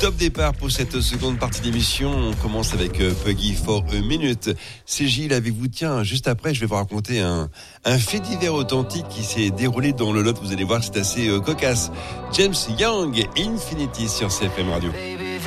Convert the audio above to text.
Top départ pour cette seconde partie d'émission. On commence avec Puggy for a Minute. C'est Gilles avec vous. Tiens, juste après, je vais vous raconter un fait divers authentique qui s'est déroulé dans le Lot. Vous allez voir, c'est assez cocasse. James Young, Infinity sur CFM Radio.